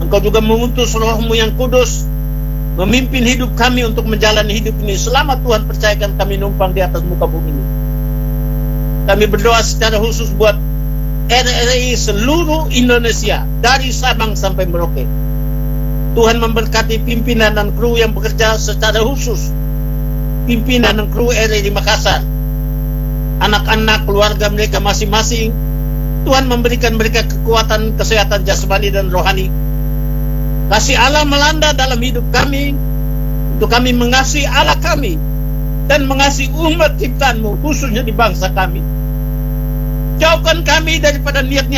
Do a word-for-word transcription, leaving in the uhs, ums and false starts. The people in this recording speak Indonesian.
Engkau juga mengutus Roh-Mu yang kudus memimpin hidup kami untuk menjalani hidup ini selama Tuhan percayakan kami numpang di atas muka bumi ini. Kami berdoa secara khusus buat R R I seluruh Indonesia dari Sabang sampai Merauke. Tuhan memberkati pimpinan dan kru yang bekerja secara khusus, pimpinan dan kru R R I Makassar, anak-anak keluarga mereka masing-masing. Tuhan memberikan mereka kekuatan, kesehatan jasmani dan rohani. Kasih Allah melanda dalam hidup kami untuk kami mengasihi Allah kami dan mengasihi umat ciptaan-Mu, khususnya di bangsa kami. Jauhkan kami daripada niat-niat